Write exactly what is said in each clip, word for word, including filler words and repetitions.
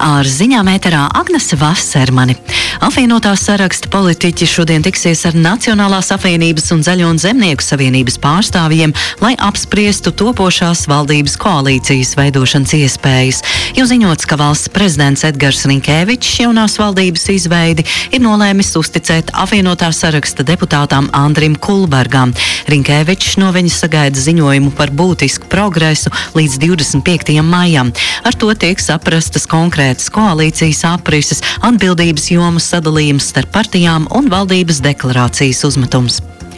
Ar ziņām ēterā Agnese Vasermani. Apvienotās saraksta politiķi šodien tiksies ar Nacionālās apvienības un Zaļo un Zemnieku savienības pārstāvjiem, lai apspriestu topošās valdības koalīcijas veidošanas iespējas. Jau ziņots, ka valsts prezidents Edgars Rinkēvičs jaunās valdības izveidi ir nolēmis uzticēt apvienotā saraksta deputātām Andrim Kulbergam. Rinkēvičs no viņa sagaida ziņojumu par būtisku progresu līdz divdesmit piektajam maijam. Ar to tiek saprastas konkrētas koalīcijas aprises, atbildības jomas sadalījums starp partijām un valdības deklarācijas uzmetums.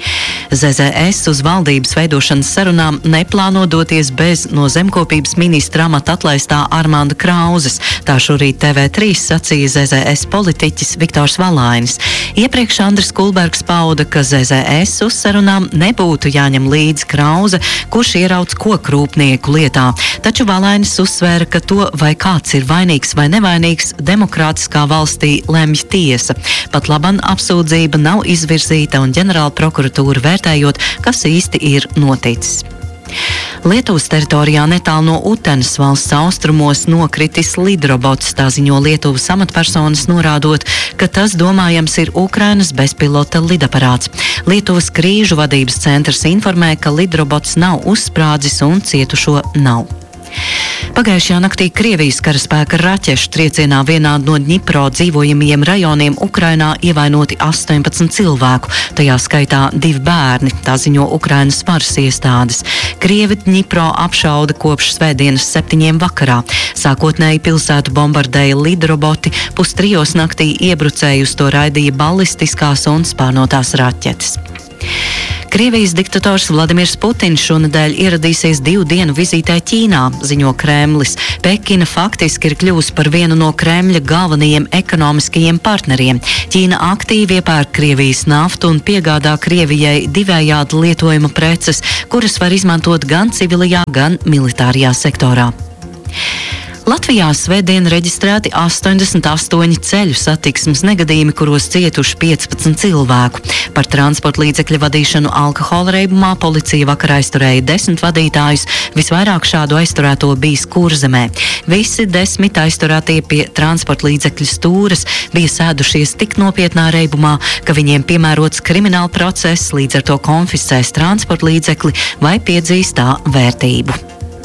Z Z S uz valdības veidošanas sarunām neplāno doties bez no zemkopības ministra amata atlaistā Armanda Krauzes. Tā šorīt T V trīs sacīja Z Z S politiķis Viktors Valainis. Iepriekš Andris Kulbergs pauda, ka Z Z S uz sarunām nebūtu jāņem līdzi Krauze, kurš ierauc kokrūpnieku lietā. Taču Valainis uzsvēra, ka to, vai kāds ir vainīgs vai nevainīgs, demokrātiskā valstī lemj tiesa. Pat laban apsūdzība nav izvirzīta un ģenerāla prokuratūra vērtējot, kas īsti ir noticis. Lietuvas teritorijā netālu no Utenes valsts austrumos nokritis lidrobots, tā ziņo Lietuvas amatpersonas, norādot, ka tas domājams ir Ukrainas bezpilota lidaparāts. Lietuvas krīžu vadības centrs informē, ka lidrobots nav uzsprādzis un cietušo nav. Pagājušajā naktī Krievijas karaspēka raķešu triecienā vienā no Dņipro dzīvojamajiem rajoniem Ukrainā ievainoti astoņpadsmit cilvēku, tajā skaitā divi bērni, tā ziņo Ukrainas varas iestādes. Krievi Dņipro apšauda kopš svētdienas septiņiem vakarā. Sākotnēji pilsētu bombardēja lidroboti, pustrijos naktī iebrucēji uz to raidīja ballistiskās un spārnotās raķetes. Krievijas diktators Vladimirs Putins šonedēļ ieradīsies divu dienu vizītē Ķīnā, ziņo Kremlis. Pekina faktiski ir kļuvusi par vienu no Kremļa galvenajiem ekonomiskajiem partneriem. Ķīna aktīvi iepērk Krievijas naftu un piegādā Krievijai divējādi lietojuma preces, kuras var izmantot gan civilajā, gan militārajā sektorā. Latvijā svētdien reģistrēti astoņdesmit astoņi ceļu satiksmes negadījumi, kuros cietuši piecpadsmit cilvēku. Par transporta līdzekļu vadīšanu alkohola reibumā policija vakar aizturēja desmit vadītājus, visvairāk šādu aizturēto bijis Kurzemē. Visi desmit aizturētie pie transporta līdzekļu stūres bija sēdušies tik nopietnā reibumā, ka viņiem piemērots krimināla process, līdz ar to konfiscēs transporta līdzekli vai piedzīs tā vērtību.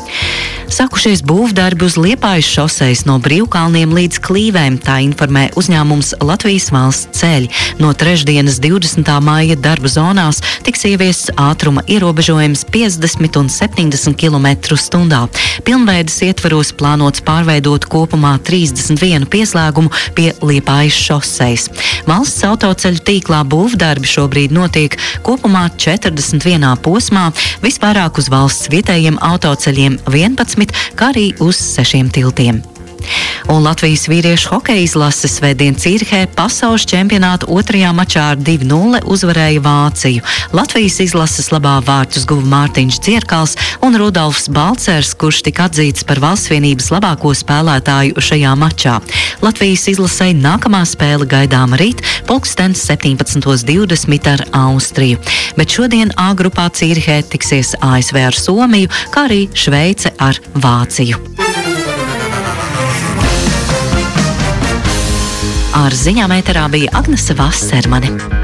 Sākušies būvdarbi uz Liepājas šosejas no Brīvkalniem līdz Klīvēm, tā informē uzņēmums Latvijas valsts ceļi. No trešdienas divdesmitā maija darba zonās tiks ieviests ātruma ierobežojums piecdesmit un septiņdesmit kilometru stundā. Pilnveides ietvaros plānots pārveidot kopumā trīsdesmit vienu pieslēgumu pie Liepājas šosejas. Valsts autoceļu tīklā būvdarbi šobrīd notiek kopumā četrdesmit vienā posmā, visvairāk uz valsts vietējiem autoceļiem vienpadsmit, kā arī uz sešiem tiltiem. Un Latvijas vīriešu hokeja izlase svētdien Cīrihē pasaules čempionāta otrajā mačā ar divi nulle uzvarēja Vāciju. Latvijas izlases labā vārtus guva Mārtiņš Dzierkals un Rudolfs Balcers, kurš tika atzīts par valsts vienības labāko spēlētāju šajā mačā. Latvijas izlasei nākamā spēle gaidāma rīt, pulkstens septiņpadsmit divdesmit ar Austriju. Bet šodien A grupā Cīrihē tiksies A S V ar Somiju, kā arī Šveice ar Vāciju. Ar ziņām ēterā bija Agnese Vasermani.